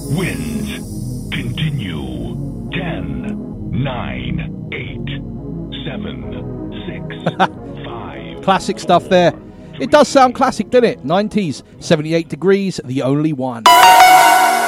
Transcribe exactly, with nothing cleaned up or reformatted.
Winds continue. ten, nine, eight, seven, six, five. Classic stuff there. It does sound classic, doesn't it? nineties, seventy-eight degrees, the only one.